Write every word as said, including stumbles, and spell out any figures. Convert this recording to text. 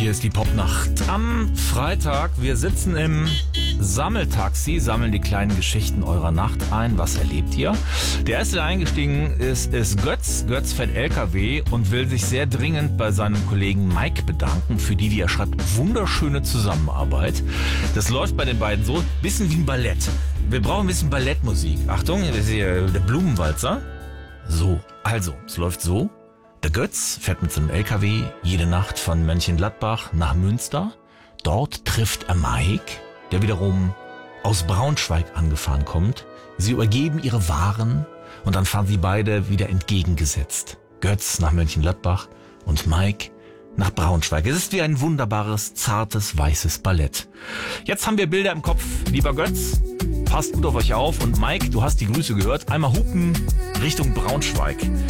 Hier ist die Popnacht am Freitag. Wir sitzen im Sammeltaxi, sammeln die kleinen Geschichten eurer Nacht ein. Was erlebt ihr? Der erste, der eingestiegen ist, ist Götz. Götz fährt L K W und will sich sehr dringend bei seinem Kollegen Mike bedanken für die, wie er schreibt, wunderschöne Zusammenarbeit. Das läuft bei den beiden so, bisschen wie ein Ballett. Wir brauchen ein bisschen Ballettmusik. Achtung, das ist hier der Blumenwalzer. So, also, es läuft so. Der Götz fährt mit seinem L K W jede Nacht von Mönchengladbach nach Münster. Dort trifft er Mike, der wiederum aus Braunschweig angefahren kommt. Sie übergeben ihre Waren und dann fahren sie beide wieder entgegengesetzt. Götz nach Mönchengladbach und Mike nach Braunschweig. Es ist wie ein wunderbares, zartes, weißes Ballett. Jetzt haben wir Bilder im Kopf. Lieber Götz, passt gut auf euch auf. Und Mike, du hast die Grüße gehört. Einmal hupen Richtung Braunschweig.